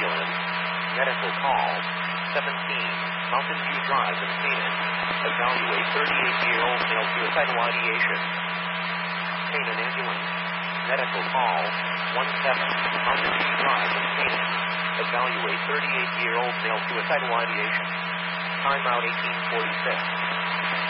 ambulance. Medical call. 17, Mountain View Drive in Canaan. Evaluate 38-year-old male suicidal ideation. Canaan ambulance. Medical call. 17, Mountain View Drive in Canaan. Evaluate 38-year-old male suicidal ideation. Timeout 1846.